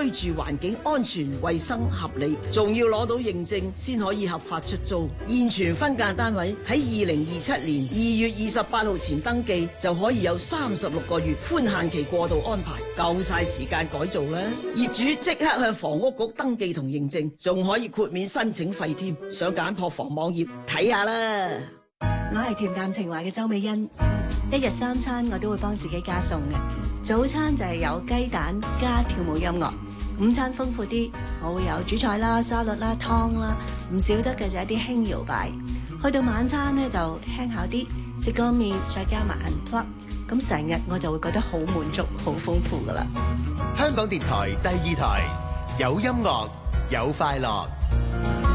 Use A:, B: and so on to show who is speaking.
A: 居住環境安全、衛生、合理，仲要攞到認證先可以合法出租。現存分間單位喺2027年2月28號前登記，就可以有36個月寬限期過渡安排，夠晒時間改造啦。業主即刻向房屋局登記同認證，仲可以豁免申請費添。上簡樸房網頁睇下啦。
B: 我係恬淡情懷嘅周美欣，一日3餐我都會幫自己加餸嘅。早餐就係有雞蛋加跳舞音樂，午餐豐富啲，我會有主菜啦、沙律啦、湯啦，唔少得嘅就係一啲輕搖擺。去到晚餐呢，就輕巧啲，食個麵再加埋 unplug， 咁成日我就會覺得好滿足、好豐富噶啦。
C: 香港電台第2台有音樂有快樂。